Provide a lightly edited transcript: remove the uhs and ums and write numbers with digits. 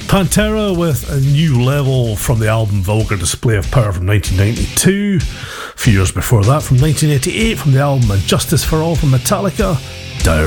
Pantera with A New Level from the album Vulgar Display of Power from 1992. A few years before that, from 1988, from the album A Justice for All from Metallica, Dire